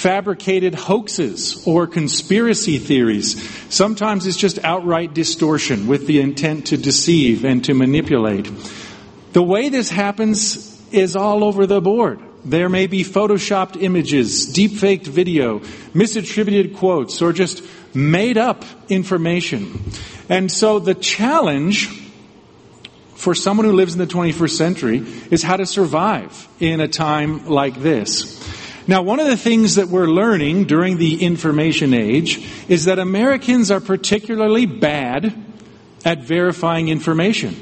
fabricated hoaxes or conspiracy theories. Sometimes it's just outright distortion with the intent to deceive and to manipulate. The way this happens is all over the board. There may be photoshopped images, deep-faked video, misattributed quotes, or just made-up information. And so the challenge for someone who lives in the 21st century is how to survive in a time like this. Now, one of the things that we're learning during the information age is that Americans are particularly bad at verifying information.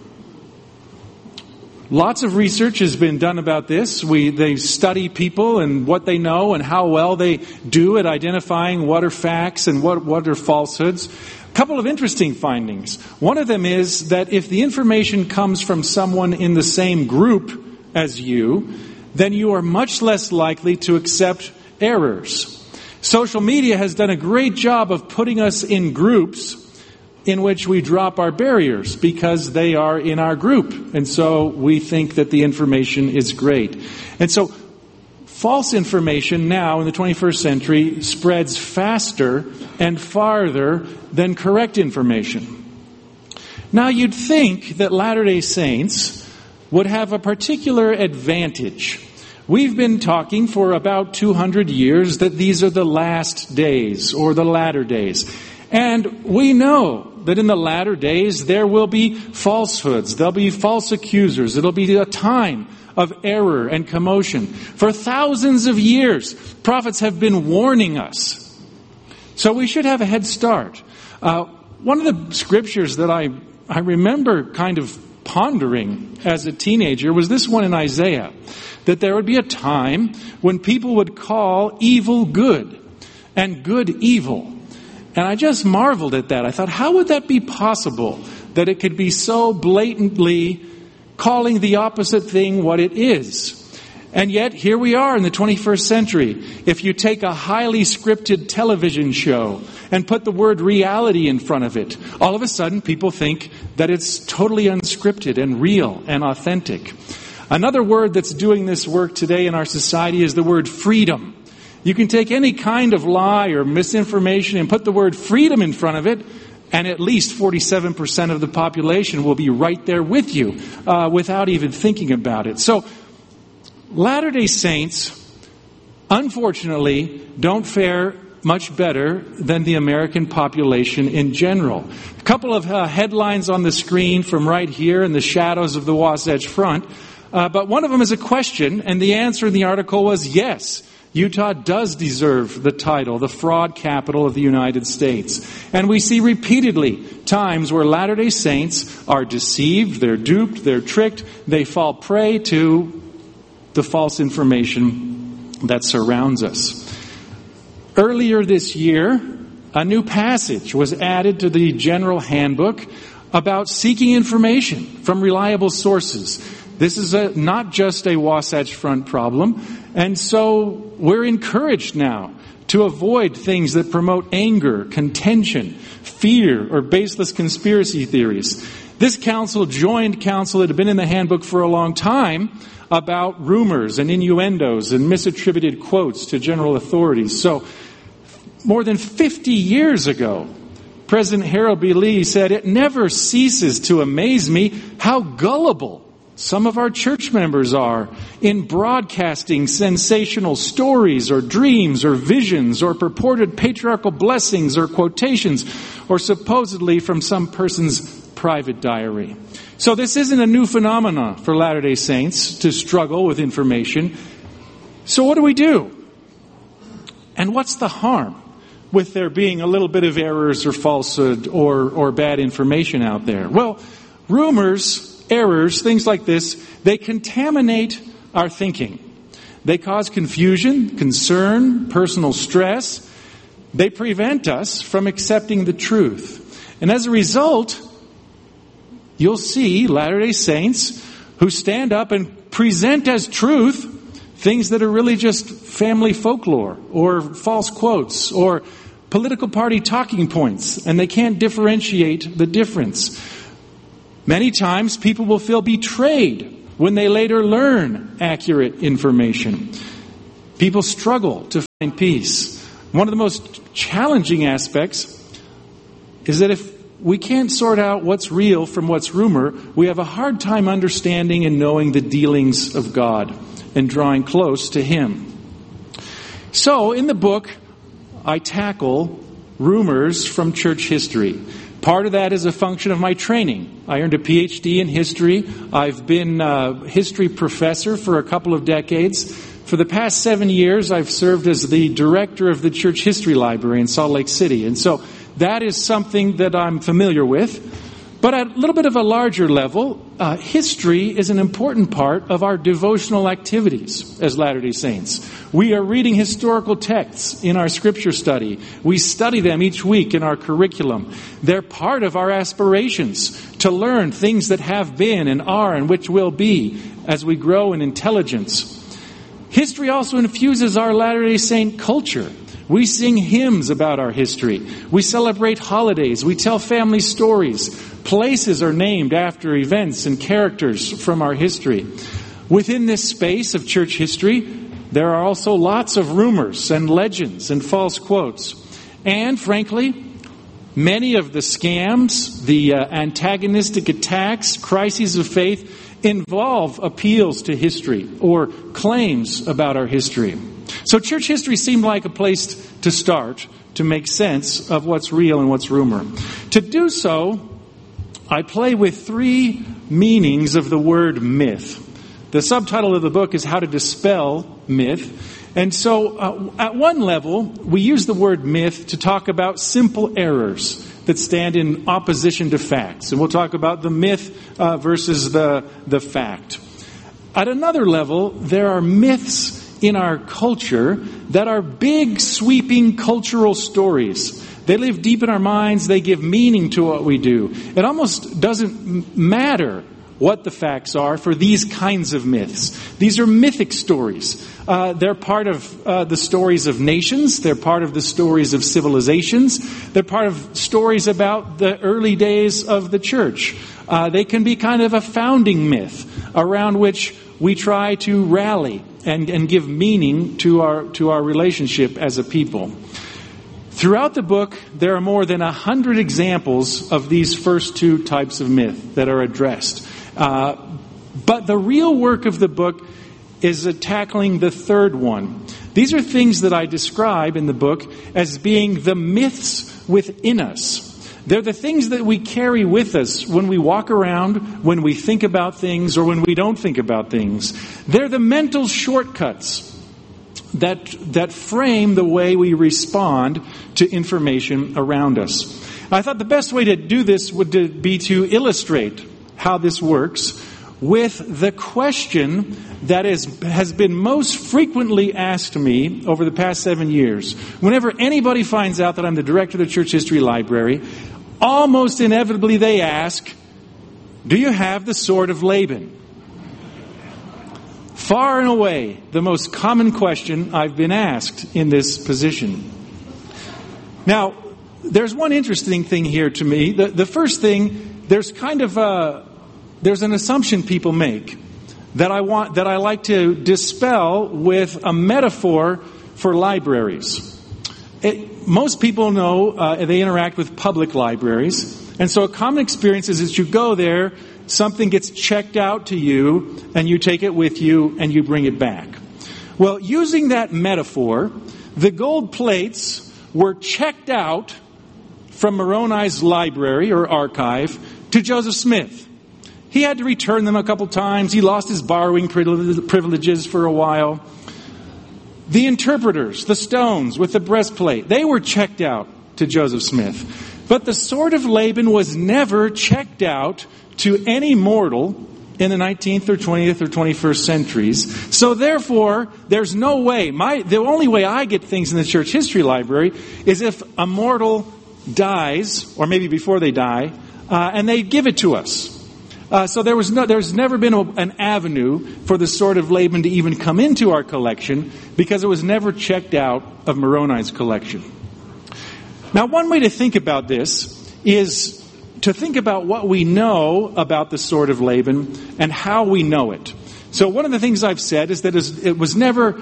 Lots of research has been done about this. They study people and what they know and how well they do at identifying what are facts and what are falsehoods. A couple of interesting findings. One of them is that if the information comes from someone in the same group as you, then you are much less likely to accept errors. Social media has done a great job of putting us in groups in which we drop our barriers because they are in our group. And so we think that the information is great. And so false information now in the 21st century spreads faster and farther than correct information. Now you'd think that Latter-day Saints would have a particular advantage. We've been talking for about 200 years that these are the last days or the latter days. And we know that in the latter days there will be falsehoods, there'll be false accusers, it'll be a time of error and commotion. For thousands of years, prophets have been warning us. So we should have a head start. One of the scriptures that I remember kind of pondering as a teenager was this one in Isaiah, that there would be a time when people would call evil good and good evil. And I just marveled at that. I thought, how would that be possible that it could be so blatantly calling the opposite thing what it is? And yet, here we are in the 21st century. If you take a highly scripted television show and put the word reality in front of it, all of a sudden people think that it's totally unscripted and real and authentic. Another word that's doing this work today in our society is the word freedom. You can take any kind of lie or misinformation and put the word freedom in front of it, and at least 47% of the population will be right there with you without even thinking about it. So Latter-day Saints, unfortunately, don't fare much better than the American population in general. A couple of headlines on the screen from right here in the shadows of the Wasatch Front. But one of them is a question, and the answer in the article was yes. Utah does deserve the title, the fraud capital of the United States. And we see repeatedly times where Latter-day Saints are deceived, they're duped, they're tricked, they fall prey to the false information that surrounds us. Earlier this year, a new passage was added to the General Handbook about seeking information from reliable sources. This is not just a Wasatch Front problem. And so we're encouraged now to avoid things that promote anger, contention, fear, or baseless conspiracy theories. This council joined counsel that had been in the handbook for a long time about rumors and innuendos and misattributed quotes to general authorities. So more than 50 years ago, President Harold B. Lee said, "It never ceases to amaze me how gullible some of our church members are in broadcasting sensational stories or dreams or visions or purported patriarchal blessings or quotations or supposedly from some person's private diary." So this isn't a new phenomenon for Latter-day Saints to struggle with information. So what do we do? And what's the harm with there being a little bit of errors or falsehood or bad information out there? Well, rumors, errors, things like this, they contaminate our thinking. They cause confusion, concern, personal stress. They prevent us from accepting the truth. And as a result, you'll see Latter-day Saints who stand up and present as truth things that are really just family folklore or false quotes or political party talking points, and they can't differentiate the difference. Many times people will feel betrayed when they later learn accurate information. People struggle to find peace. One of the most challenging aspects is that if we can't sort out what's real from what's rumor, we have a hard time understanding and knowing the dealings of God and drawing close to Him. So, in the book, I tackle rumors from church history. Part of that is a function of my training. I earned a PhD in history. I've been a history professor for a couple of decades. For the past 7 years, I've served as the director of the Church History Library in Salt Lake City. And so that is something that I'm familiar with. But at a little bit of a larger level, history is an important part of our devotional activities as Latter-day Saints. We are reading historical texts in our scripture study. We study them each week in our curriculum. They're part of our aspirations to learn things that have been and are and which will be as we grow in intelligence. History also infuses our Latter-day Saint culture. We sing hymns about our history. We celebrate holidays. We tell family stories. Places are named after events and characters from our history. Within this space of church history, there are also lots of rumors and legends and false quotes. And frankly, many of the scams, the antagonistic attacks, crises of faith involve appeals to history or claims about our history. So church history seemed like a place to start to make sense of what's real and what's rumor. To do so, I play with three meanings of the word myth. The subtitle of the book is How to Dispel Myth. And so at one level, we use the word myth to talk about simple errors that stand in opposition to facts. And we'll talk about the myth versus the fact. At another level, there are myths in our culture that are big, sweeping cultural stories. They live deep in our minds. They give meaning to what we do. It almost doesn't matter what the facts are for these kinds of myths. These are mythic stories. They're part of the stories of nations. They're part of the stories of civilizations. They're part of stories about the early days of the church. They can be kind of a founding myth around which we try to rally and give meaning to our relationship as a people. Throughout the book, there are more than 100 examples of these first two types of myth that are addressed. But the real work of the book is tackling the third one. These are things that I describe in the book as being the myths within us. They're the things that we carry with us when we walk around, when we think about things, or when we don't think about things. They're the mental shortcuts that frame the way we respond to information around us. I thought the best way to do this would be to illustrate how this works with the question that has been most frequently asked me over the past 7 years. Whenever anybody finds out that I'm the director of the Church History Library, almost inevitably they ask, "Do you have the sword of Laban?" Far and away, the most common question I've been asked in this position. Now, there's one interesting thing here to me. The first thing, there's an assumption people make that I like to dispel with a metaphor for libraries. Most people know they interact with public libraries, and so a common experience is that you go there, something gets checked out to you, and you take it with you and you bring it back. Well, using that metaphor, the gold plates were checked out from Moroni's library or archive to Joseph Smith. He had to return them a couple times. He lost his borrowing privileges for a while. The interpreters, the stones with the breastplate, they were checked out to Joseph Smith. But the sword of Laban was never checked out to any mortal in the 19th or 20th or 21st centuries. So therefore, there's no way. The only way I get things in the Church History Library is if a mortal dies, or maybe before they die, and they give it to us. So there's never been an avenue for the sword of Laban to even come into our collection because it was never checked out of Moroni's collection. Now, one way to think about this is to think about what we know about the sword of Laban and how we know it. So one of the things I've said is that it was never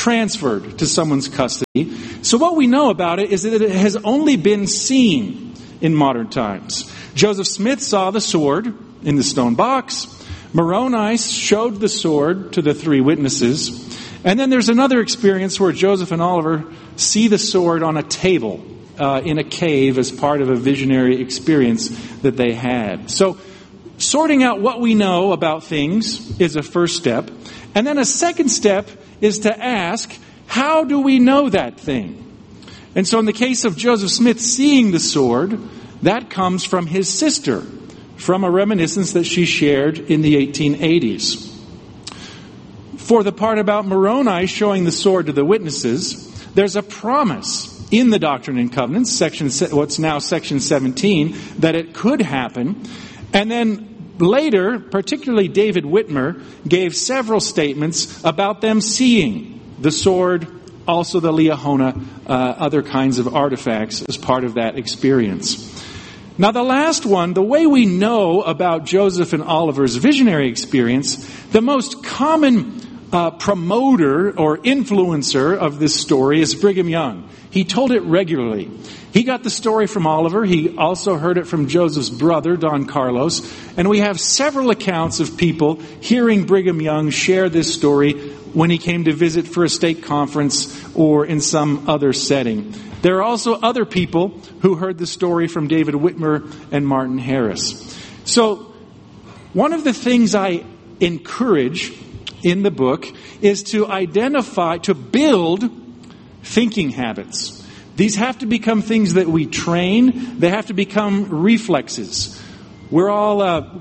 transferred to someone's custody. So what we know about it is that it has only been seen in modern times. Joseph Smith saw the sword in the stone box. Moroni showed the sword to the three witnesses. And then there's another experience where Joseph and Oliver see the sword on a table in a cave as part of a visionary experience that they had. So sorting out what we know about things is a first step. And then a second step is to ask, how do we know that thing? And so in the case of Joseph Smith seeing the sword, that comes from his sister, from a reminiscence that she shared in the 1880s. For the part about Moroni showing the sword to the witnesses, there's a promise in the Doctrine and Covenants, what's now section 17, that it could happen. And then later, particularly David Whitmer, gave several statements about them seeing the sword, also the Liahona, other kinds of artifacts as part of that experience. Now the last one, the way we know about Joseph and Oliver's visionary experience, the most common promoter or influencer of this story is Brigham Young. He told it regularly. He got the story from Oliver. He also heard it from Joseph's brother, Don Carlos. And we have several accounts of people hearing Brigham Young share this story when he came to visit for a stake conference or in some other setting. There are also other people who heard the story from David Whitmer and Martin Harris. So one of the things I encourage in the book is to identify, to build thinking habits. These have to become things that we train. They have to become reflexes. We're all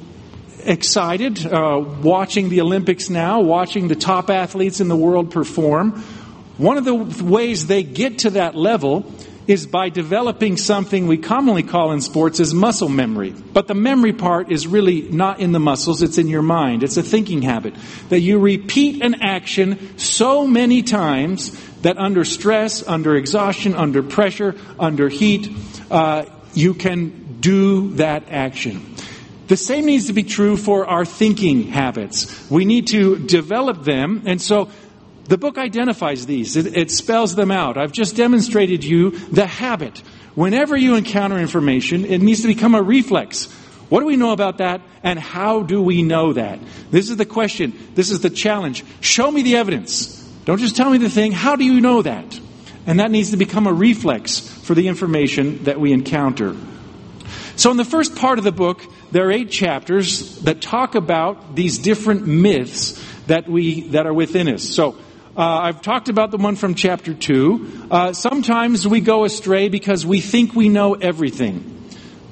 excited watching the Olympics now, watching the top athletes in the world perform. One of the ways they get to that level is by developing something we commonly call in sports as muscle memory. But the memory part is really not in the muscles, it's in your mind. It's a thinking habit. That you repeat an action so many times that under stress, under exhaustion, under pressure, under heat, you can do that action. The same needs to be true for our thinking habits. We need to develop them, and so the book identifies these. It spells them out. I've just demonstrated you the habit. Whenever you encounter information, it needs to become a reflex. What do we know about that, and how do we know that? This is the question. This is the challenge. Show me the evidence. Don't just tell me the thing. How do you know that? And that needs to become a reflex for the information that we encounter. So in the first part of the book, there are 8 chapters that talk about these different myths that are within us. So I've talked about the one from chapter 2. Sometimes we go astray because we think we know everything.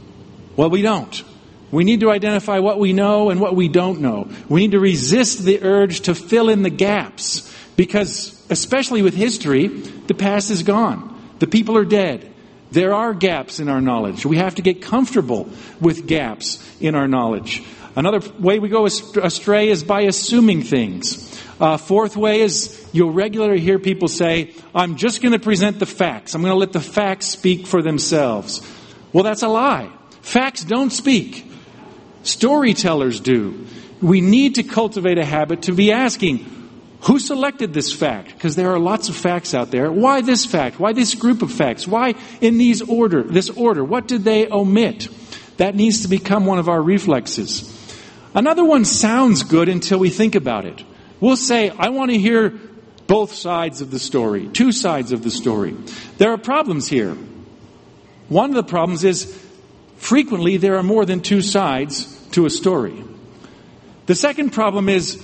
Well, we don't. We need to identify what we know and what we don't know. We need to resist the urge to fill in the gaps. Because, especially with history, the past is gone. The people are dead. There are gaps in our knowledge. We have to get comfortable with gaps in our knowledge. Another way we go astray is by assuming things. Fourth way is you'll regularly hear people say, I'm just going to present the facts. I'm going to let the facts speak for themselves. Well, that's a lie. Facts don't speak. Storytellers do. We need to cultivate a habit to be asking, who selected this fact? Because there are lots of facts out there. Why this fact? Why this group of facts? Why in this order? What did they omit? That needs to become one of our reflexes. Another one sounds good until we think about it. We'll say, I want to hear both sides of the story, 2 sides of the story. There are problems here. One of the problems is frequently there are more than 2 sides to a story. The second problem is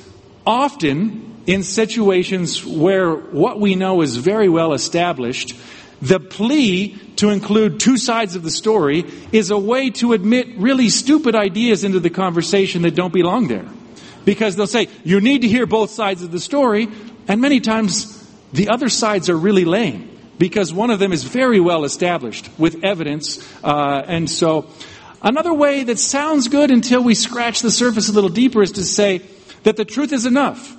often in situations where what we know is very well established, the plea to include 2 sides of the story is a way to admit really stupid ideas into the conversation that don't belong there. Because they'll say, you need to hear both sides of the story, and many times the other sides are really lame, because one of them is very well established with evidence. And so another way that sounds good until we scratch the surface a little deeper is to say that the truth is enough.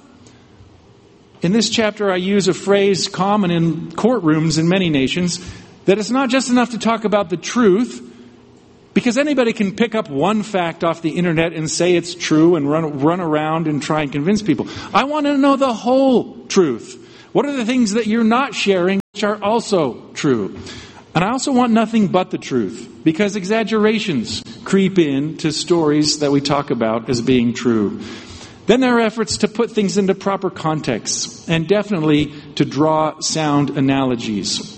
In this chapter, I use a phrase common in courtrooms in many nations, that it's not just enough to talk about the truth, because anybody can pick up one fact off the internet and say it's true and run around and try and convince people. I want to know the whole truth. What are the things that you're not sharing which are also true? And I also want nothing but the truth, because exaggerations creep into stories that we talk about as being true. Then there are efforts to put things into proper context, and definitely to draw sound analogies.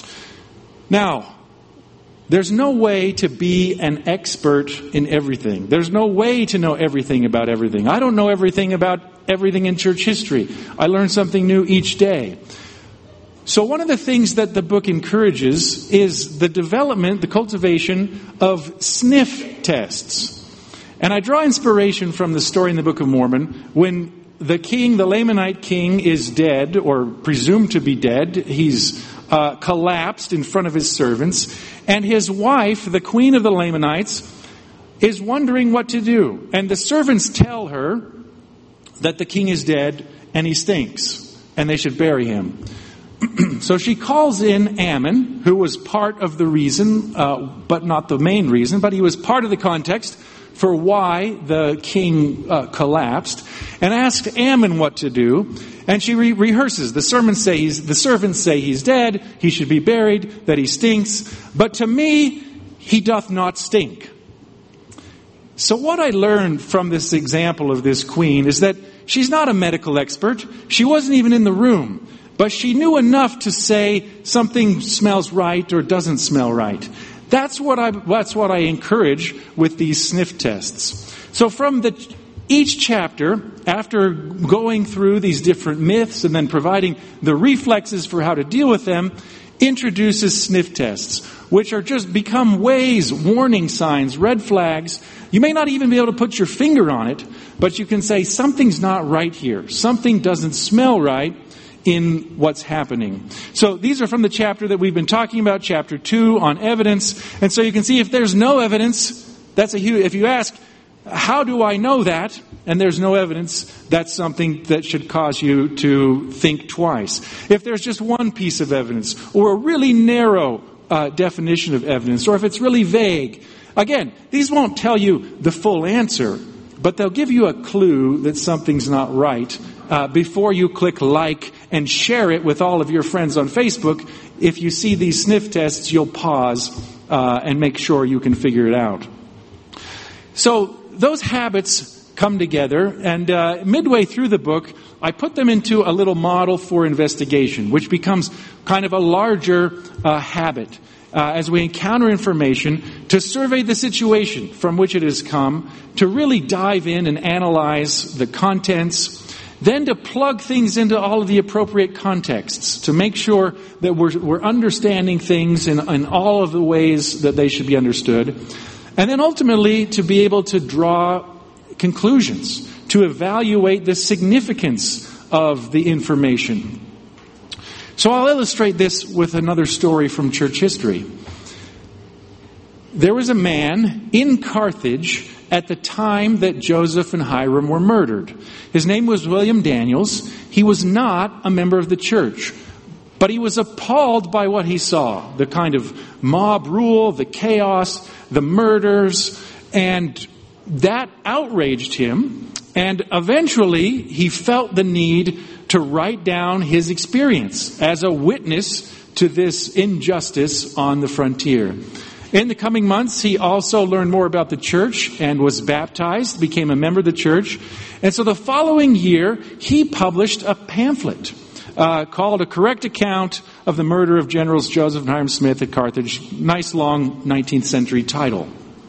Now, there's no way to be an expert in everything. There's no way to know everything about everything. I don't know everything about everything in church history. I learn something new each day. So one of the things that the book encourages is the development, the cultivation of sniff tests. And I draw inspiration from the story in the Book of Mormon when the king, the Lamanite king, is dead or presumed to be dead. He's collapsed in front of his servants. And his wife, the queen of the Lamanites, is wondering what to do. And the servants tell her that the king is dead and he stinks and they should bury him. So she calls in Ammon, who was part of the reason, but not the main reason, but he was part of the context for why the king collapsed, and asked Ammon what to do. And she rehearses. The servants say he's dead, he should be buried, that he stinks. But to me, he doth not stink. So what I learned from this example of this queen is that she's not a medical expert. She wasn't even in the room. But she knew enough to say something smells right or doesn't smell right. That's what I encourage with these sniff tests. So from each chapter, after going through these different myths and then providing the reflexes for how to deal with them, introduces sniff tests, which are just become ways, warning signs, red flags. You may not even be able to put your finger on it, but you can say something's not right here. Something doesn't smell right in what's happening. So these are from the chapter that we've been talking about, chapter 2 on evidence. And so you can see if there's no evidence, that's a huge, if you ask, how do I know that? And there's no evidence, that's something that should cause you to think twice. If there's just one piece of evidence, or a really narrow definition of evidence, or if it's really vague, again, these won't tell you the full answer, but they'll give you a clue that something's not right before you click like and share it with all of your friends on Facebook. If you see these sniff tests, you'll pause and make sure you can figure it out. So those habits come together, and midway through the book, I put them into a little model for investigation, which becomes kind of a larger habit as we encounter information, to survey the situation from which it has come, to really dive in and analyze the contents, then to plug things into all of the appropriate contexts, to make sure that we're understanding things in all of the ways that they should be understood, and then ultimately to be able to draw conclusions, to evaluate the significance of the information. So I'll illustrate this with another story from church history. There was a man in Carthage at the time that Joseph and Hyrum were murdered. His name was William Daniels. He was not a member of the church, but he was appalled by what he saw, the kind of mob rule, the chaos, the murders, and that outraged him. And eventually he felt the need to write down his experience as a witness to this injustice on the frontier. In the coming months, he also learned more about the church and was baptized, became a member of the church. And so the following year, he published a pamphlet called A Correct Account of the Murder of Generals Joseph and Hyrum Smith at Carthage. Nice long 19th century title.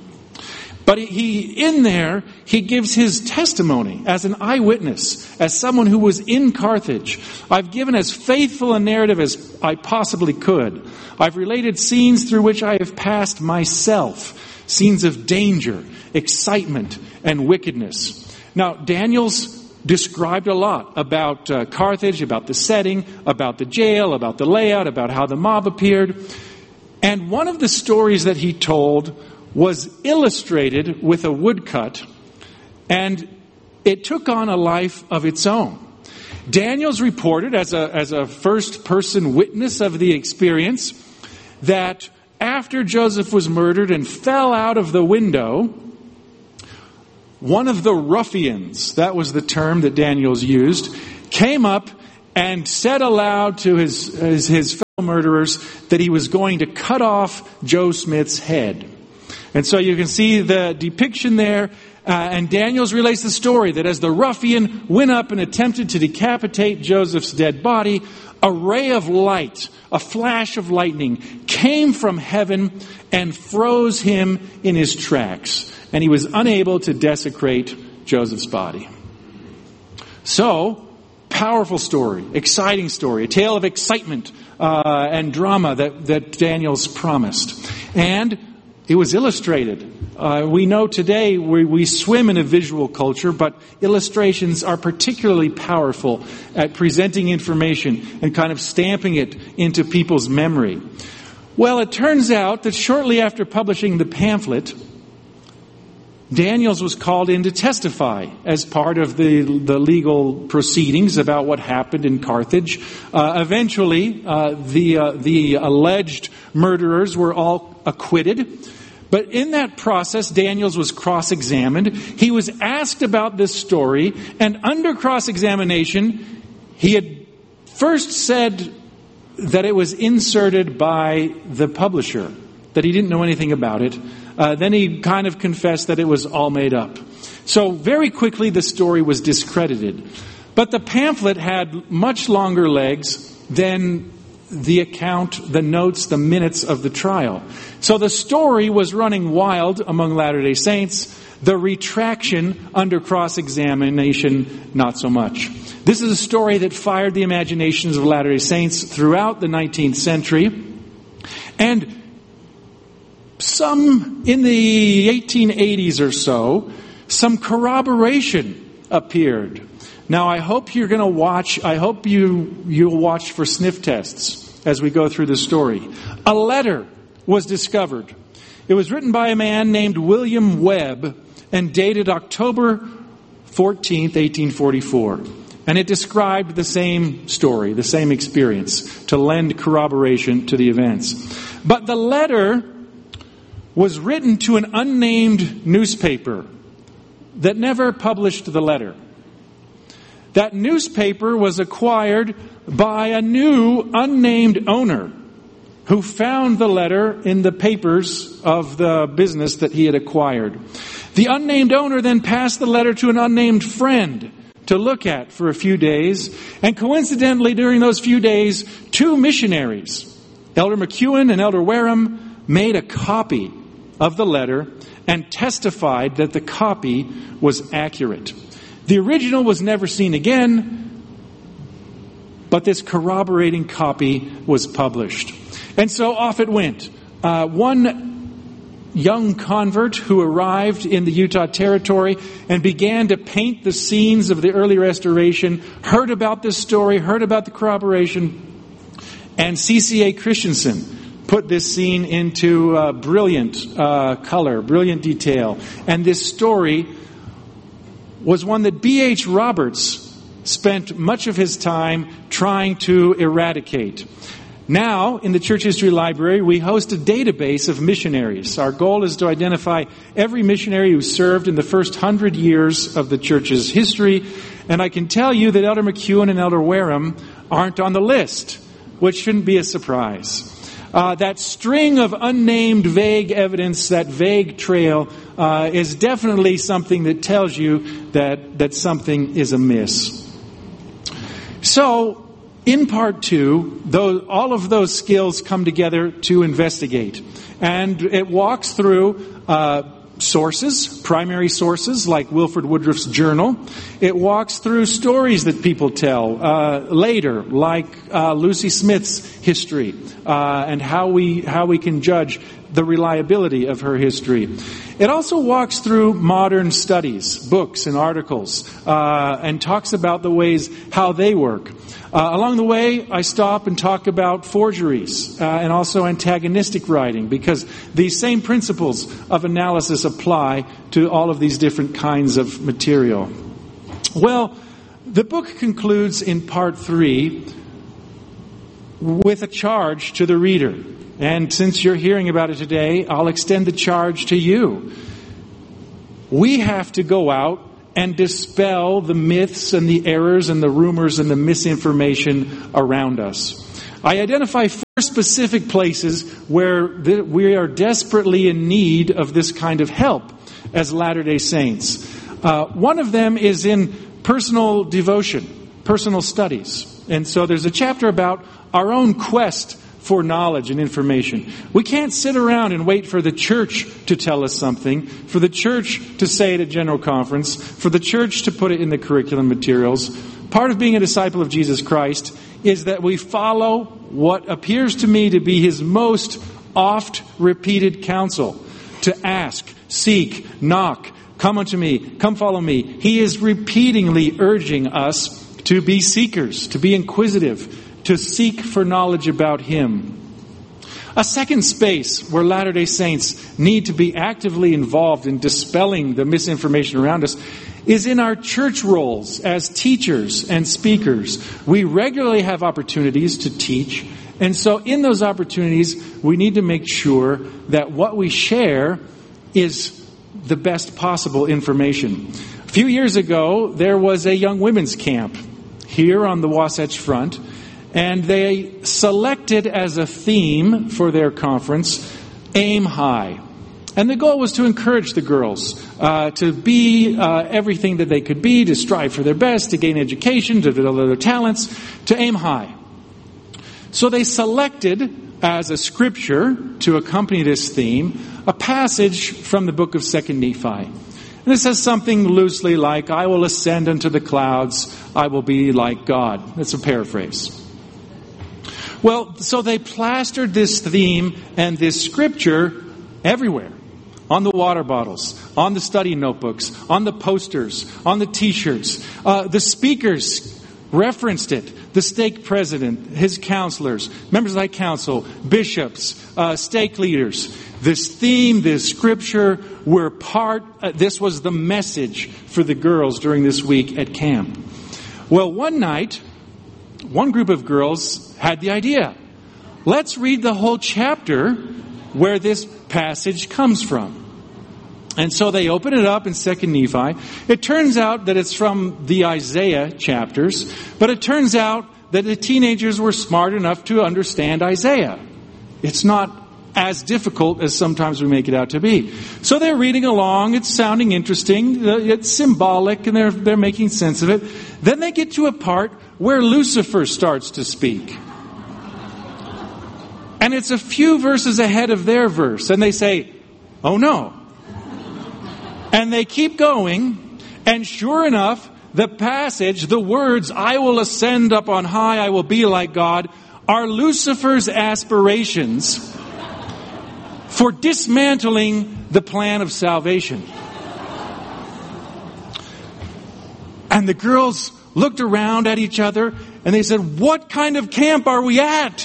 But in there, he gives his testimony as an eyewitness, as someone who was in Carthage. I've given as faithful a narrative as I possibly could. I've related scenes through which I have passed myself, scenes of danger, excitement, and wickedness. Now, Daniels described a lot about Carthage, about the setting, about the jail, about the layout, about how the mob appeared. And one of the stories that he told was illustrated with a woodcut, and it took on a life of its own. Daniels reported as a first-person witness of the experience that after Joseph was murdered and fell out of the window, one of the ruffians, that was the term that Daniels used, came up and said aloud to his fellow murderers that he was going to cut off Joe Smith's head. And so you can see the depiction there. And Daniels relates the story that as the ruffian went up and attempted to decapitate Joseph's dead body, a ray of light, a flash of lightning, came from heaven and froze him in his tracks. And he was unable to desecrate Joseph's body. So, powerful story, exciting story, a tale of excitement and drama that Daniels promised. And it was illustrated. We know today we swim in a visual culture, but illustrations are particularly powerful at presenting information and kind of stamping it into people's memory. Well, it turns out that shortly after publishing the pamphlet, Daniels was called in to testify as part of the legal proceedings about what happened in Carthage. Eventually, the alleged murderers were all acquitted. But in that process, Daniels was cross-examined. He was asked about this story, and under cross-examination, he had first said that it was inserted by the publisher, that he didn't know anything about it. Then he kind of confessed that it was all made up. So very quickly, the story was discredited. But the pamphlet had much longer legs than the account, the notes, the minutes of the trial. So the story was running wild among Latter-day Saints. The retraction under cross-examination, not so much. This is a story that fired the imaginations of Latter-day Saints throughout the 19th century. And some, in the 1880s or so, some corroboration appeared. Now, I hope you're going to watch, I hope you'll watch for sniff tests as we go through the story. A letter was discovered. It was written by a man named William Webb and dated October 14th, 1844. And it described the same story, the same experience, to lend corroboration to the events. But the letter was written to an unnamed newspaper that never published the letter. That newspaper was acquired by a new unnamed owner who found the letter in the papers of the business that he had acquired. The unnamed owner then passed the letter to an unnamed friend to look at for a few days. And coincidentally, during those few days, two missionaries, Elder McEwen and Elder Wareham, made a copy of the letter and testified that the copy was accurate. The original was never seen again, but this corroborating copy was published. And so off it went. One young convert who arrived in the Utah Territory and began to paint the scenes of the early restoration, heard about this story, heard about the corroboration, and C.C.A. Christensen put this scene into brilliant color, brilliant detail. And this story was one that B.H. Roberts spent much of his time trying to eradicate. Now, in the Church History Library, we host a database of missionaries. Our goal is to identify every missionary who served in the first 100 years of the church's history. And I can tell you that Elder McEwen and Elder Wareham aren't on the list, which shouldn't be a surprise. That string of unnamed vague evidence, that vague trail, is definitely something that tells you that something is amiss. So, in part two, all of those skills come together to investigate. And it walks through sources, primary sources like Wilford Woodruff's journal. It walks through stories that people tell later, like Lucy Smith's history, and how we can judge the reliability of her history. It also walks through modern studies, books and articles, and talks about the ways how they work. Along the way, I stop and talk about forgeries and also antagonistic writing, because these same principles of analysis apply to all of these different kinds of material. Well, the book concludes in part 3 with a charge to the reader. And since you're hearing about it today, I'll extend the charge to you. We have to go out and dispel the myths and the errors and the rumors and the misinformation around us. I identify 4 specific places where we are desperately in need of this kind of help as Latter-day Saints. One of them is in personal devotion, personal studies. And so there's a chapter about our own quest for knowledge and information. We can't sit around and wait for the church to tell us something, for the church to say it at General Conference, for the church to put it in the curriculum materials. Part of being a disciple of Jesus Christ is that we follow what appears to me to be his most oft repeated counsel: to ask, seek, knock, come unto me, come follow me. He is repeatedly urging us to be seekers, to be inquisitive, to seek for knowledge about him. A second space where Latter-day Saints need to be actively involved in dispelling the misinformation around us is in our church roles as teachers and speakers. We regularly have opportunities to teach, and so in those opportunities, we need to make sure that what we share is the best possible information. A few years ago, there was a young women's camp here on the Wasatch Front, and they selected as a theme for their conference, Aim High. And the goal was to encourage the girls to be everything that they could be, to strive for their best, to gain education, to develop their talents, to aim high. So they selected as a scripture to accompany this theme a passage from the book of 2 Nephi. And it says something loosely like, I will ascend unto the clouds, I will be like God. That's a paraphrase. Well, so they plastered this theme and this scripture everywhere. On the water bottles, on the study notebooks, on the posters, on the t-shirts. The speakers referenced it. The stake president, his counselors, members of the council, bishops, stake leaders. This theme, this scripture were this was the message for the girls during this week at camp. Well, one night, one group of girls had the idea. Let's read the whole chapter where this passage comes from. And so they open it up in 2 Nephi. It turns out that it's from the Isaiah chapters, but it turns out that the teenagers were smart enough to understand Isaiah. It's not as difficult as sometimes we make it out to be. So they're reading along, it's sounding interesting, it's symbolic, and they're making sense of it. Then they get to a part where Lucifer starts to speak. And it's a few verses ahead of their verse, and they say, oh no. And they keep going, and sure enough, the passage, the words, I will ascend up on high, I will be like God, are Lucifer's aspirations for dismantling the plan of salvation. And the girls looked around at each other, and they said, what kind of camp are we at?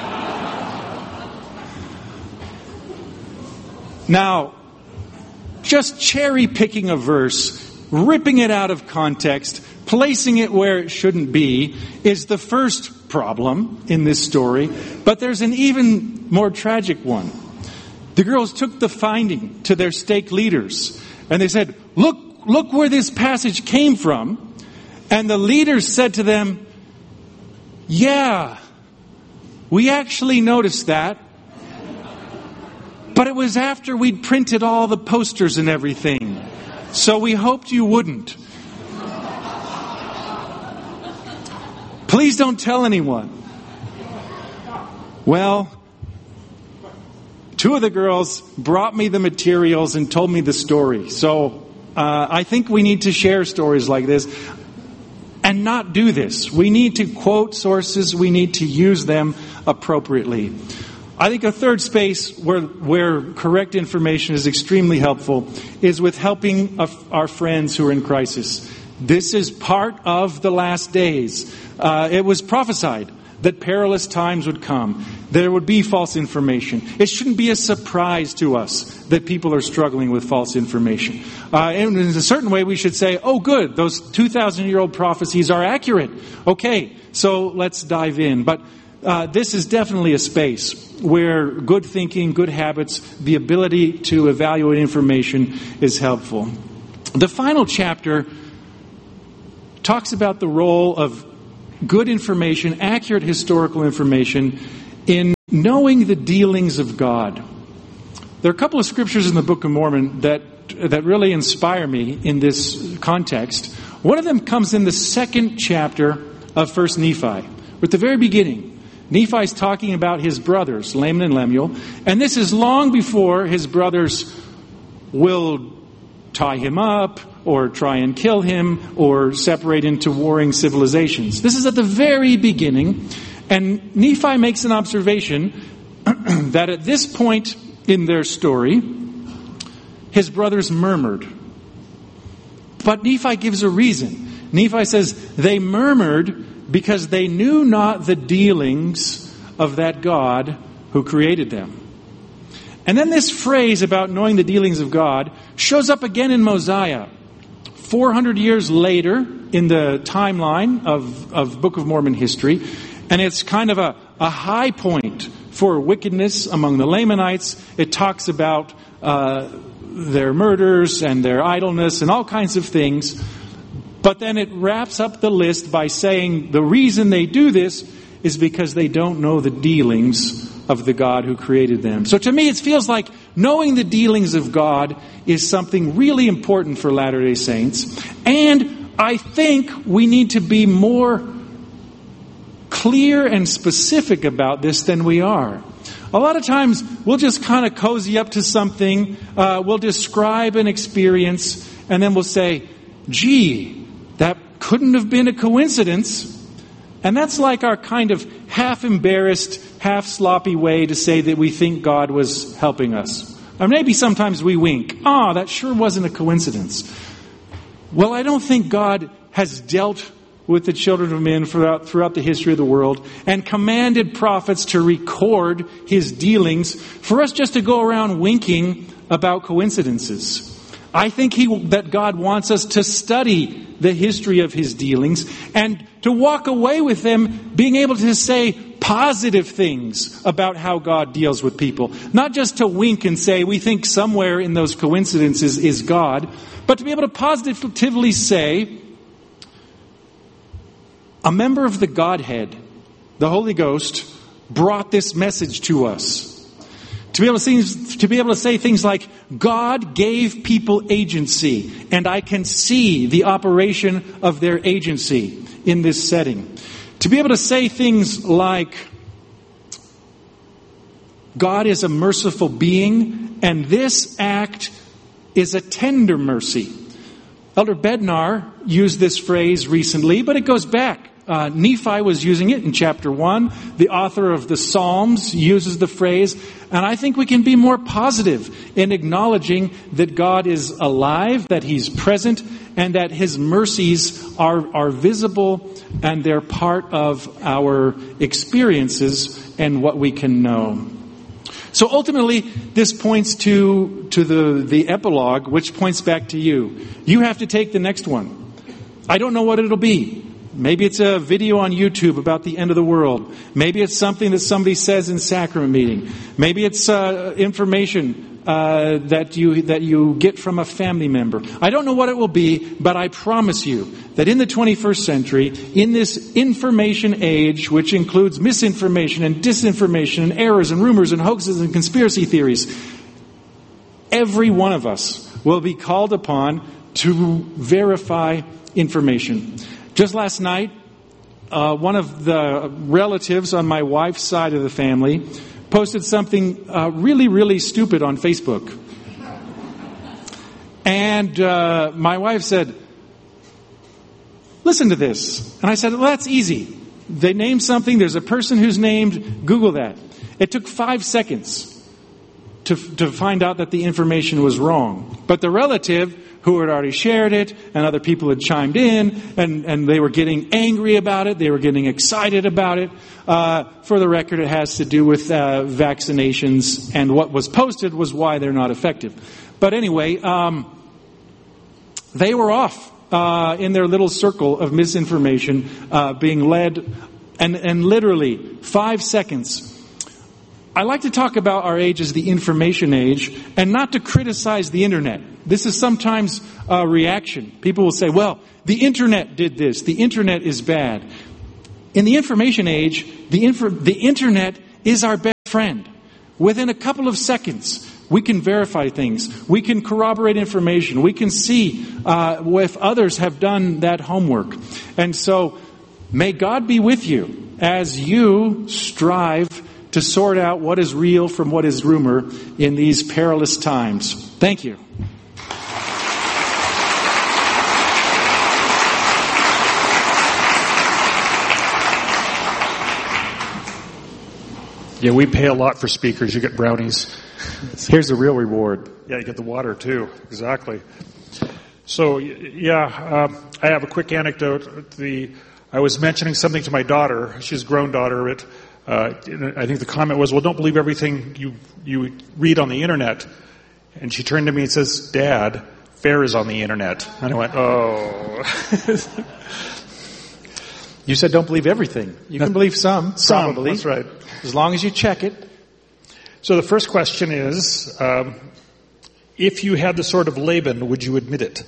Now, just cherry-picking a verse, ripping it out of context, placing it where it shouldn't be, is the first problem in this story. But there's an even more tragic one. The girls took the finding to their stake leaders, and they said, look where this passage came from. And the leaders said to them, yeah, we actually noticed that. But it was after we'd printed all the posters and everything. So we hoped you wouldn't. Please don't tell anyone. Well, two of the girls brought me the materials and told me the story. So I think we need to share stories like this and not do this. We need to quote sources. We need to use them appropriately. I think a third space where correct information is extremely helpful is with helping our friends who are in crisis. This is part of the last days. It was prophesied that perilous times would come. There would be false information. It shouldn't be a surprise to us that people are struggling with false information. And in a certain way, we should say, oh, good, those 2,000-year-old prophecies are accurate. Okay, so let's dive in. But this is definitely a space where good thinking, good habits, the ability to evaluate information is helpful. The final chapter talks about the role of good information, accurate historical information, in knowing the dealings of God. There are a couple of scriptures in the Book of Mormon that really inspire me in this context. One of them comes in the second chapter of First Nephi. At the very beginning, Nephi's talking about his brothers, Laman and Lemuel, and this is long before his brothers will tie him up or try and kill him or separate into warring civilizations. This is at the very beginning, and Nephi makes an observation that at this point in their story, his brothers murmured. But Nephi gives a reason. Nephi says, they murmured because they knew not the dealings of that God who created them. And then this phrase about knowing the dealings of God shows up again in Mosiah. 400 years later in the timeline of Book of Mormon history. And it's kind of a high point for wickedness among the Lamanites. It talks about their murders and their idleness and all kinds of things. But then it wraps up the list by saying the reason they do this is because they don't know the dealings of the God who created them. So to me, it feels like knowing the dealings of God is something really important for Latter-day Saints. And I think we need to be more clear and specific about this than we are. A lot of times we'll just kind of cozy up to something, we'll describe an experience, and then we'll say, gee, that couldn't have been a coincidence. And that's like our kind of half-embarrassed, half-sloppy way to say that we think God was helping us. Or maybe sometimes we wink. That sure wasn't a coincidence. Well, I don't think God has dealt with the children of men throughout the history of the world and commanded prophets to record his dealings for us just to go around winking about coincidences. I think that God wants us to study the history of his dealings and to walk away with them being able to say positive things about how God deals with people. Not just to wink and say we think somewhere in those coincidences is God, but to be able to positively say a member of the Godhead, the Holy Ghost, brought this message to us. To be able to say things like, God gave people agency, and I can see the operation of their agency in this setting. To be able to say things like, God is a merciful being, and this act is a tender mercy. Elder Bednar used this phrase recently, but it goes back. Nephi was using it in chapter 1. The author of the Psalms uses the phrase. And I think we can be more positive in acknowledging that God is alive, that he's present, and that his mercies are visible and they're part of our experiences and what we can know. So ultimately, this points to the epilogue, which points back to you. You have to take the next one. I don't know what it'll be. Maybe it's a video on YouTube about the end of the world. Maybe it's something that somebody says in sacrament meeting. Maybe it's information that you get from a family member. I don't know what it will be, but I promise you that in the 21st century, in this information age, which includes misinformation and disinformation and errors and rumors and hoaxes and conspiracy theories, every one of us will be called upon to verify information. Just last night, one of the relatives on my wife's side of the family posted something really, really stupid on Facebook. And my wife said, listen to this. And I said, well, that's easy. They named something. There's a person who's named. Google that. It took 5 seconds to find out that the information was wrong. But the relative who had already shared it, and other people had chimed in, and they were getting angry about it, they were getting excited about it. For the record, it has to do with vaccinations, and what was posted was why they're not effective. But anyway, they were off in their little circle of misinformation, being led, and literally 5 seconds. I like to talk about our age as the information age and not to criticize the internet. This is sometimes a reaction. People will say, well, the internet did this. The internet is bad. In the information age, the internet is our best friend. Within a couple of seconds, we can verify things. We can corroborate information. We can see if others have done that homework. And so, may God be with you as you strive to sort out what is real from what is rumor in these perilous times. Thank you. Yeah, we pay a lot for speakers. You get brownies. Here's the real reward. Yeah, you get the water too. Exactly. So, I have a quick anecdote. I was mentioning something to my daughter. She's a grown daughter. I think the comment was, well, don't believe everything you read on the internet. And she turned to me and says, Dad, FAIR is on the internet. And I went, oh. You said don't believe everything. You can believe some. Probably. That's right. As long as you check it. So the first question is, if you had the sword of Laban, would you admit it?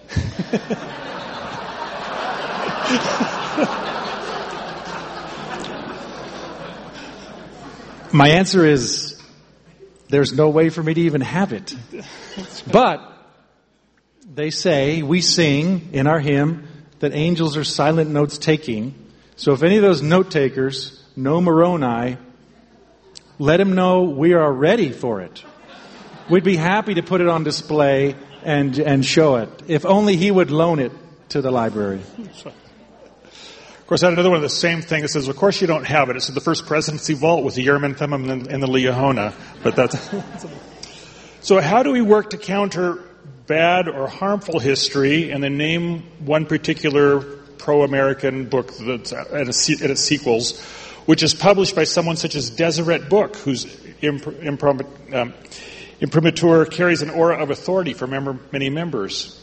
My answer is, there's no way for me to even have it. But they say, we sing in our hymn that angels are silent notes taking. So if any of those note takers know Moroni, let him know we are ready for it. We'd be happy to put it on display and show it. If only he would loan it to the library. Of course, I had another one of the same thing. It says, of course you don't have it. It's the first presidency vault with the Urim and Thummim and the Liahona. But that's... So how do we work to counter bad or harmful history and then name one particular pro-American book that's, and its sequels, which is published by someone such as Deseret Book, whose imprimatur carries an aura of authority for many members?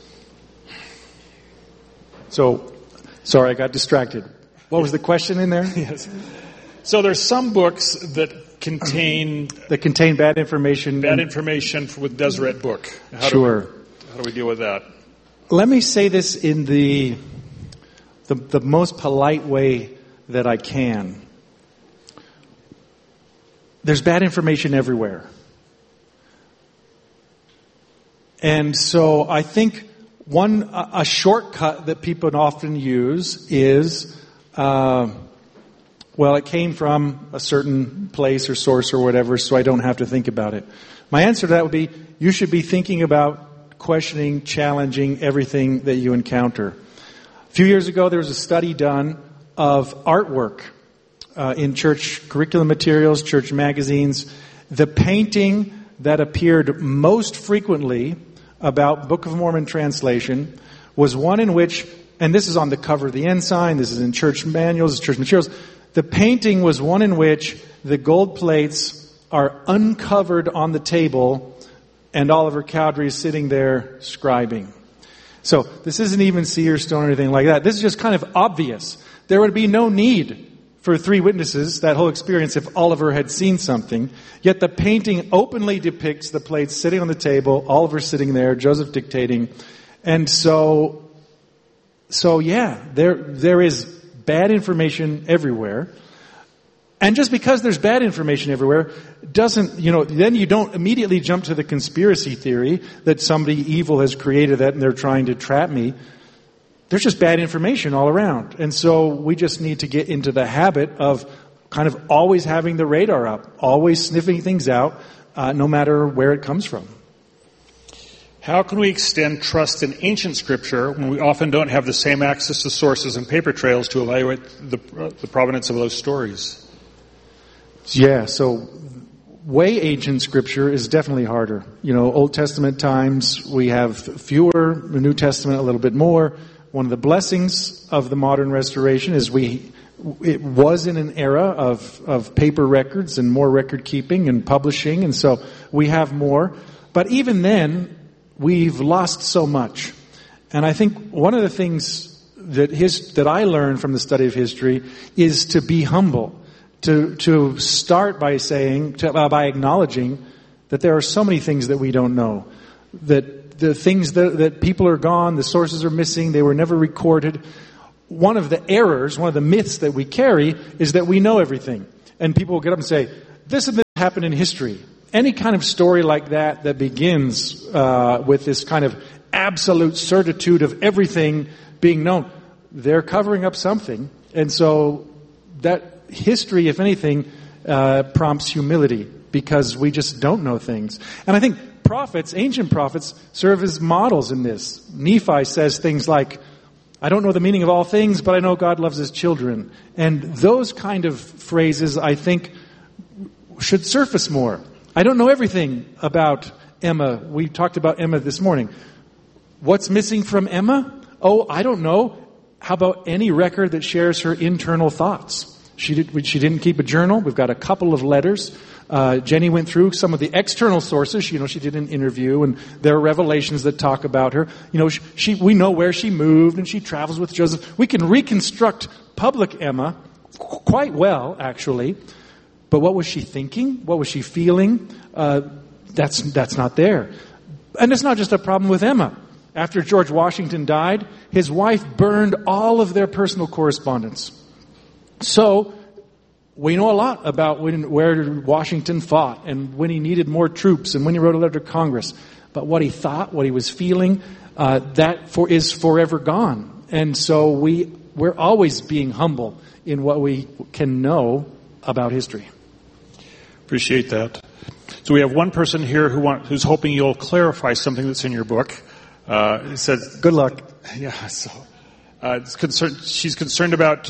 So, sorry, I got distracted. What was the question in there? Yes. So there's some books that contain bad information. Bad information with Deseret Book. How do we deal with that? Let me say this in the most polite way that I can. There's bad information everywhere. And so I think a shortcut that people often use is, it came from a certain place or source or whatever, so I don't have to think about it. My answer to that would be, you should be thinking about questioning, challenging everything that you encounter. A few years ago, there was a study done of artwork in church curriculum materials, church magazines. The painting that appeared most frequently about Book of Mormon translation was one in which, and this is on the cover of the ensign, this is in church manuals, church materials, the painting was one in which the gold plates are uncovered on the table and Oliver Cowdery is sitting there scribing. So this isn't even seer stone or anything like that. This is just kind of obvious. There would be no need for 3 witnesses, that whole experience, if Oliver had seen something. Yet the painting openly depicts the plates sitting on the table, Oliver sitting there, Joseph dictating. And so there is bad information everywhere. And just because there's bad information everywhere doesn't, then you don't immediately jump to the conspiracy theory that somebody evil has created that and they're trying to trap me. There's just bad information all around. And so we just need to get into the habit of kind of always having the radar up, always sniffing things out, no matter where it comes from. How can we extend trust in ancient scripture when we often don't have the same access to sources and paper trails to evaluate the provenance of those stories? Yeah, so way ancient scripture is definitely harder. Old Testament times, we have fewer, the New Testament a little bit more. One of the blessings of the modern restoration is it was in an era of paper records and more record keeping and publishing, and so we have more. But even then, we've lost so much. And I think one of the things that I learned from the study of history is to be humble, to start by by acknowledging that there are so many things that we don't know. That the things that people are gone, the sources are missing, they were never recorded. One of the errors, one of the myths that we carry is that we know everything. And people will get up and say, this and this happened in history. Any kind of story like that begins with this kind of absolute certitude of everything being known, they're covering up something. And so that history, if anything, prompts humility, because we just don't know things. And I think prophets, ancient prophets, serve as models in this. Nephi says things like, I don't know the meaning of all things, but I know God loves his children. And those kind of phrases, I think, should surface more. I don't know everything about Emma. We talked about Emma this morning. What's missing from Emma? Oh, I don't know. How about any record that shares her internal thoughts? She didn't keep a journal. We've got a couple of letters. Jenny went through some of the external sources. She did an interview, and there are revelations that talk about her. We know where she moved, and she travels with Joseph. We can reconstruct public Emma quite well, actually. But what was she thinking? What was she feeling? That's not there. And it's not just a problem with Emma. After George Washington died, his wife burned all of their personal correspondence. So we know a lot about where Washington fought and when he needed more troops and when he wrote a letter to Congress. But what he thought, what he was feeling, is forever gone. And so we're always being humble in what we can know about history. Appreciate that. So we have one person here who's hoping you'll clarify something that's in your book. It says, "Good luck." Yeah. So she's concerned about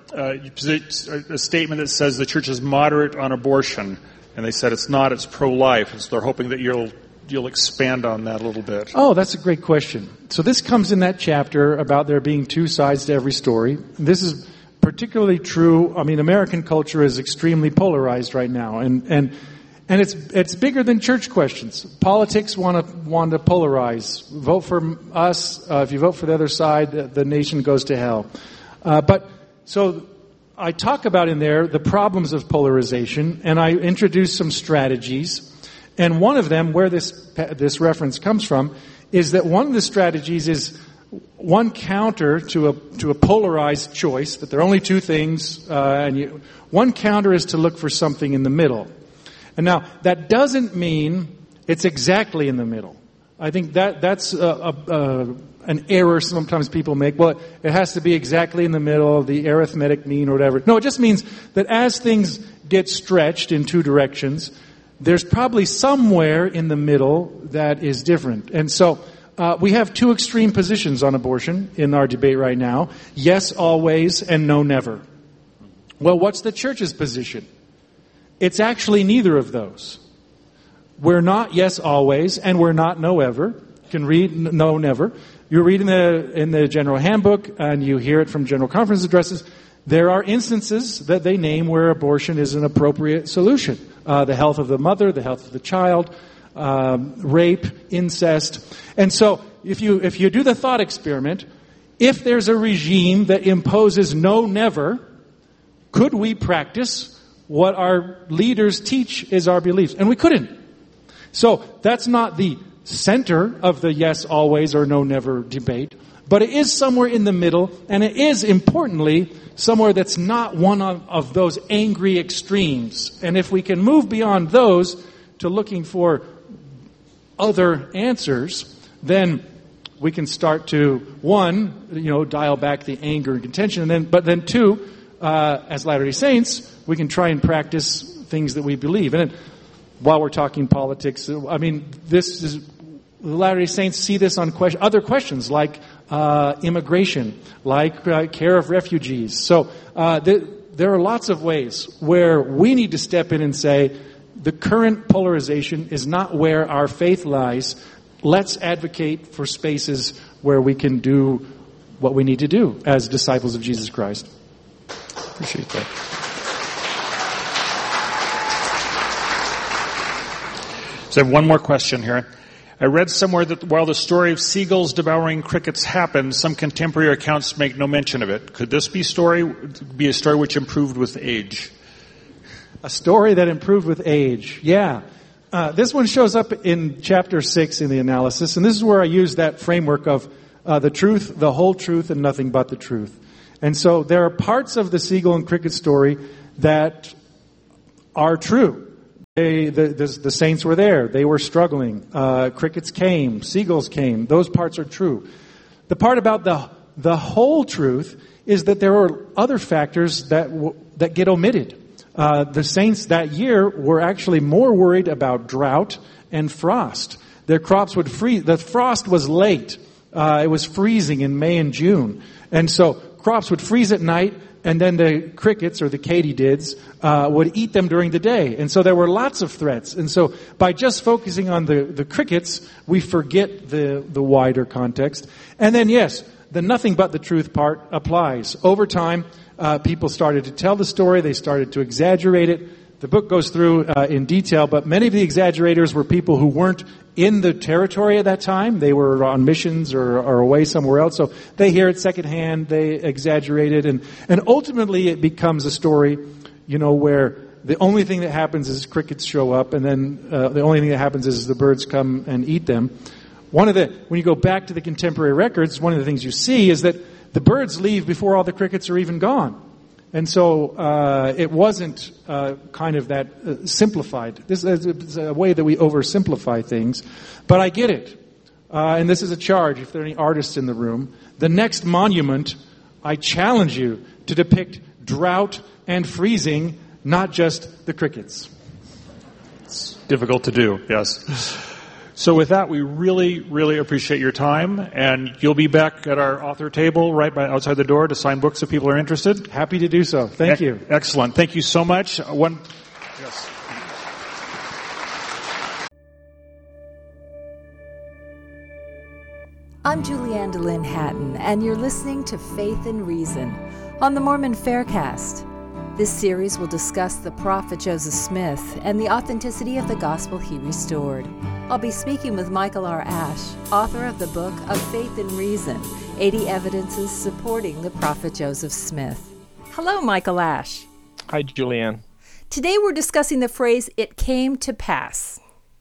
a statement that says the church is moderate on abortion, and they said it's not; it's pro-life. And so they're hoping that you'll expand on that a little bit. Oh, that's a great question. So this comes in that chapter about there being two sides to every story. This is particularly true. I mean, American culture is extremely polarized right now, and it's bigger than church questions. Politics want to polarize. Vote for us. If you vote for the other side, the nation goes to hell. But so I talk about in there the problems of polarization, and I introduce some strategies. And one of them, where this reference comes from, is that one of the strategies is one counter to a polarized choice, that there are only two things, one counter is to look for something in the middle. And now, that doesn't mean it's exactly in the middle. I think that's an error sometimes people make. Well, it has to be exactly in the middle, the arithmetic mean or whatever. No, it just means that as things get stretched in two directions, there's probably somewhere in the middle that is different. And so we have two extreme positions on abortion in our debate right now. Yes, always, and no, never. Well, what's the church's position? It's actually neither of those. We're not yes, always, and we're not no, ever. You can read no, never. You read in the General Handbook, and you hear it from General Conference addresses. There are instances that they name where abortion is an appropriate solution. The health of the mother, the health of the child, rape, incest. And so if you do the thought experiment, if there's a regime that imposes no, never, could we practice what our leaders teach is our beliefs? And we couldn't. So that's not the center of the yes, always or no, never debate. But it is somewhere in the middle, and it is, importantly, somewhere that's not one of those angry extremes. And if we can move beyond those to looking for other answers, then we can start to, one, dial back the anger and contention, but then two, as Latter-day Saints, we can try and practice things that we believe. And then, while we're talking politics, I mean, the Latter-day Saints see this on other questions like immigration, like care of refugees. So there are lots of ways where we need to step in and say, the current polarization is not where our faith lies. Let's advocate for spaces where we can do what we need to do as disciples of Jesus Christ. Appreciate that. So I have one more question here. I read somewhere that while the story of seagulls devouring crickets happened, some contemporary accounts make no mention of it. Could this be a story which improved with age? A story that improved with age. Yeah. This one shows up in chapter 6 in the analysis, and this is where I use that framework of the truth, the whole truth, and nothing but the truth. And so there are parts of the seagull and cricket story that are true. The saints were there. They were struggling. Crickets came. Seagulls came. Those parts are true. The part about the whole truth is that there are other factors that get omitted. The saints that year were actually more worried about drought and frost. Their crops would freeze. The frost was late. It was freezing in May and June. And so crops would freeze at night, and then the crickets, or the katydids, would eat them during the day. And so there were lots of threats. And so by just focusing on the crickets, we forget the wider context. And then, yes, the nothing but the truth part applies. Over time, people started to tell the story. They started to exaggerate it. The book goes through in detail, but many of the exaggerators were people who weren't in the territory at that time. They were on missions or away somewhere else. So they hear it secondhand. They exaggerate it. And ultimately it becomes a story, where the only thing that happens is crickets show up, and then the only thing that happens is the birds come and eat them. When you go back to the contemporary records, one of the things you see is that the birds leave before all the crickets are even gone. And so it wasn't kind of that simplified. This is a way that we oversimplify things. But I get it. And this is a charge, if there are any artists in the room. The next monument, I challenge you to depict drought and freezing, not just the crickets. It's difficult to do, yes. So with that, we really, really appreciate your time, and you'll be back at our author table right outside the door to sign books if people are interested. Happy to do so. Thank you. Excellent. Thank you so much. Yes. I'm Julianne DeLynn Hatton, and you're listening to Faith and Reason on the Mormon Faircast. This series will discuss the prophet Joseph Smith and the authenticity of the gospel he restored. I'll be speaking with Michael R. Ash, author of the book of Faith and Reason, 80 Evidences Supporting the Prophet Joseph Smith. Hello, Michael Ash. Hi, Julianne. Today we're discussing the phrase, "it came to pass."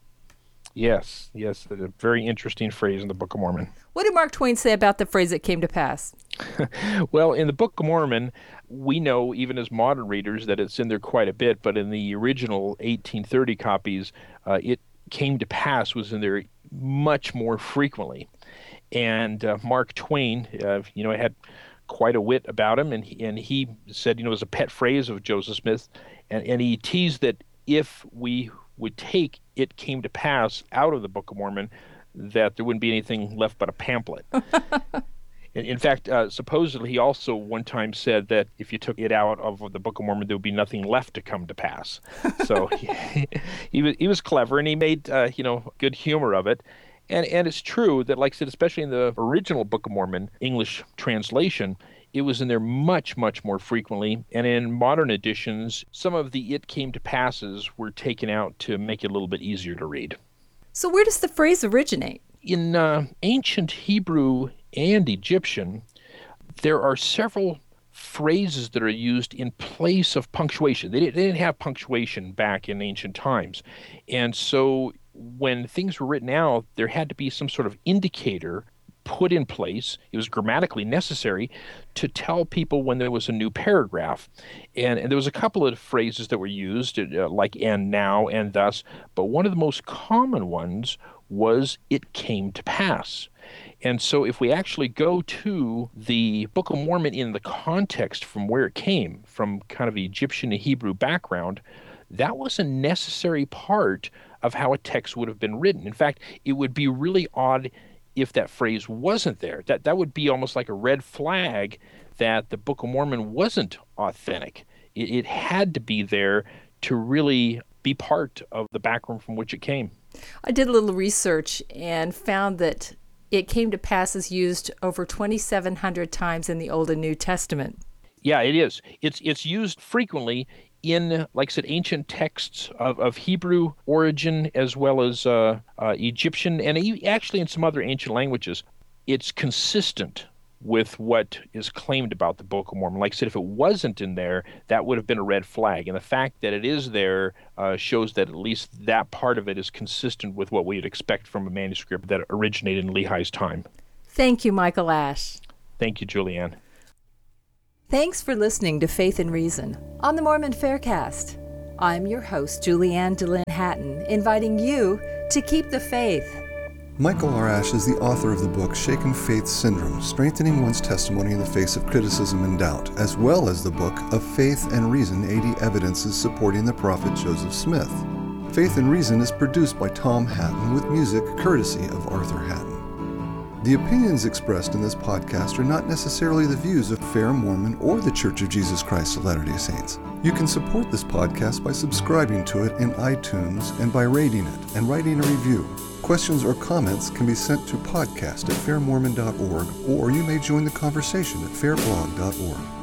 Yes, a very interesting phrase in the Book of Mormon. What did Mark Twain say about the phrase, "it came to pass"? Well, in the Book of Mormon, we know, even as modern readers, that it's in there quite a bit, but in the original 1830 copies, it came to pass was in there much more frequently. And Mark Twain, had quite a wit about him, and he said, it was a pet phrase of Joseph Smith, and he teased that if we would take "it came to pass" out of the Book of Mormon, that there wouldn't be anything left but a pamphlet. In fact, supposedly he also one time said that if you took it out of the Book of Mormon, there would be nothing left to come to pass. So he was clever, and he made good humor of it. And it's true that, like I said, especially in the original Book of Mormon English translation, it was in there much, much more frequently. And in modern editions, some of the "it came to passes" were taken out to make it a little bit easier to read. So where does the phrase originate? In ancient Hebrew and Egyptian, there are several phrases that are used in place of punctuation. They didn't have punctuation back in ancient times. And so when things were written out, there had to be some sort of indicator put in place. It was grammatically necessary to tell people when there was a new paragraph. And there was a couple of phrases that were used, like "and now" and "thus," but one of the most common ones was "it came to pass." And so if we actually go to the Book of Mormon in the context from where it came, from kind of the Egyptian and Hebrew background, that was a necessary part of how a text would have been written. In fact, it would be really odd if that phrase wasn't there. That would be almost like a red flag that the Book of Mormon wasn't authentic. It had to be there to really be part of the background from which it came. I did a little research and found that "it came to pass" is used over 2,700 times in the Old and New Testament. Yeah, it is. It's used frequently in, like I said, ancient texts of Hebrew origin, as well as Egyptian, and actually in some other ancient languages. It's consistent with what is claimed about the Book of Mormon. Like I said, if it wasn't in there, that would have been a red flag. And the fact that it is there shows that at least that part of it is consistent with what we'd expect from a manuscript that originated in Lehi's time. Thank you, Michael Ash. Thank you, Julianne. Thanks for listening to Faith and Reason on the Mormon Faircast. I'm your host, Julianne DeLynn Hatton, inviting you to keep the faith. Michael R. Ash is the author of the book Shaken Faith Syndrome, Strengthening One's Testimony in the Face of Criticism and Doubt, as well as the book Of Faith and Reason, 80 Evidences Supporting the Prophet Joseph Smith. Faith and Reason is produced by Tom Hatton with music courtesy of Arthur Hatton. The opinions expressed in this podcast are not necessarily the views of Fair Mormon or the Church of Jesus Christ of Latter-day Saints. You can support this podcast by subscribing to it in iTunes and by rating it and writing a review. Questions or comments can be sent to podcast@fairmormon.org, or you may join the conversation at fairblog.org.